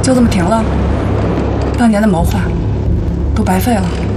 就这么停了？半年的谋划都白费了。